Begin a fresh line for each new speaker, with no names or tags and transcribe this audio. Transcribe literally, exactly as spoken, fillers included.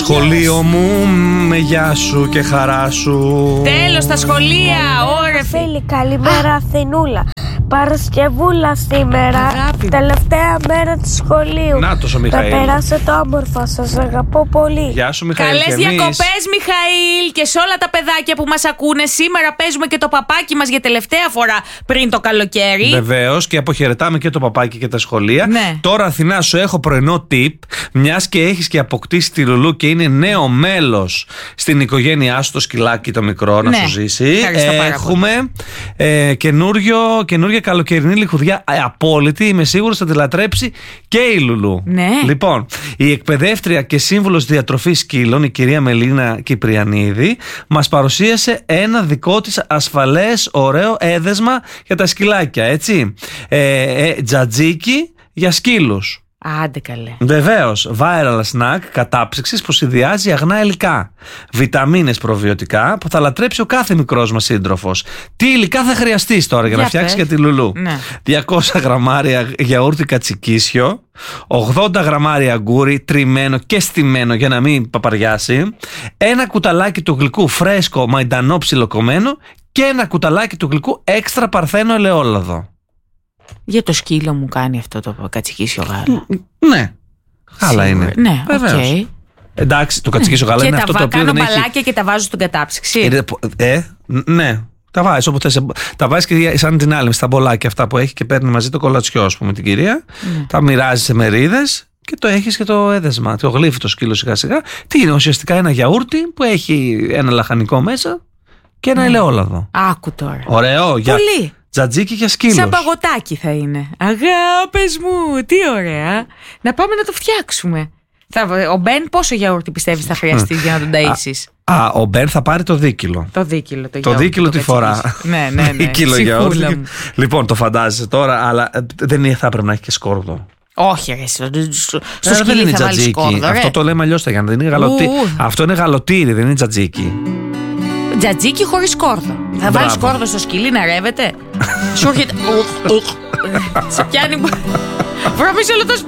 Σχολείο μου, με γεια σου και χαρά σου.
Τέλος τα σχολεία, ωραία
φίλοι, καλημέρα Αθηνούλα. Παρασκευούλα σήμερα,
αγάπη.
Τελευταία μέρα του σχολείου.
Νάτος ο Μιχαήλ.
Θα περάσετε όμορφα, σας αγαπώ πολύ.
Γεια σου Μιχαήλ.
Καλές διακοπές Μιχαήλ και σε όλα τα παιδάκια που μας ακούνε. Σήμερα παίζουμε και το παπάκι μας για τελευταία φορά πριν το καλοκαίρι.
Βεβαίως, και αποχαιρετάμε και το παπάκι και τα σχολεία.
Ναι.
Τώρα Αθηνά σου έχω πρωινό tip. Μιας και έχεις και αποκτήσει τη Λουλού και είναι νέο μέλος στην οικογένειά σου, το σκυλάκι το μικρό, να
ναι.
σου ζήσει.
Έχουμε
ε, καινούριο, καινούργια καλοκαιρινή λιχουδιά, ε, απόλυτη, είμαι σίγουρος θα τη λατρέψει και η Λουλού.
Ναι.
Λοιπόν, η εκπαιδεύτρια και σύμβουλος διατροφής σκύλων, η κυρία Μελίνα Κυπριανίδη, μας παρουσίασε ένα δικό της ασφαλές, ωραίο έδεσμα για τα σκυλάκια, έτσι. Ε, ε, τζατζίκι για σκύλους.
Άντε καλέ.
Βεβαίως, viral snack κατάψυξης που συνδυάζει αγνά υλικά, βιταμίνες, προβιωτικά που θα λατρέψει ο κάθε μικρός μας σύντροφος. Τι υλικά θα χρειαστείς τώρα για, για να φτιάξεις για τη Λουλού?
Ναι.
διακόσια γραμμάρια γιαούρτι κατσικίσιο, ογδόντα γραμμάρια αγκούρι τριμμένο και στημένο για να μην παπαριάσει, ένα κουταλάκι του γλυκού φρέσκο μαϊντανό ψιλοκομμένο και ένα κουταλάκι του γλυκού έξτρα παρθένο ελαιόλαδο.
Για το σκύλο μου κάνει αυτό το κατσικίσιο γάλα.
Ναι, γάλα είναι.
Ναι, οκ. Okay.
Εντάξει, το κατσικίσιο γάλα
και
είναι αυτό το οποίο δεν έχει. Και
τα κάνω μπαλάκια και τα βάζω στην κατάψυξη.
Ε, ε ναι. Τα βάζεις όπου θες. Τα βάζεις και σαν την άλλη, στα μπολάκια αυτά που έχει και παίρνει μαζί το κολατσιό, ας πούμε, την κυρία. Mm. Τα μοιράζει σε μερίδες και το έχεις και το έδεσμα. Το γλύφει το σκύλο σιγά σιγά. Τι είναι ουσιαστικά ένα γιαούρτι που έχει ένα λαχανικό μέσα και ένα mm. ελαιόλαδο.
Άκου τώρα.
Ωραίο. Για...
Πολύ.
Τζατζίκι για σκύλος.
Σαν παγωτάκι θα είναι. Αγάπες μου, τι ωραία. Να πάμε να το φτιάξουμε. Θα, ο Μπεν πόσο γιαούρτι πιστεύεις θα χρειαστεί για να τον ταΐσεις?
Α, ο Μπεν θα πάρει το δίκυλο.
Το δίκυλο, το,
το δίκυλο τη φορά.
Ναι, ναι, ναι.
Δίκυλο γιαούρτι. Λοιπόν, το φαντάζεσαι τώρα, αλλά δεν θα έπρεπε να έχει και σκόρδο.
Όχι, ρε, στο, στο σκυλί θα βάλει σκόρδο.
Αυτό το λέμε αλλιώς, Γιάννα. Δεν είναι γαλωτή... Αυτό είναι γαλωτήρι, δεν είναι τζατζίκι.
Τζατζίκι χωρίς σκόρδο. Θα βάλει σκόρδο στο σκυλί να ρεύεται. Σου έρχεται. Σε πιάνει. Βρωμίζει όλο το σπίτι.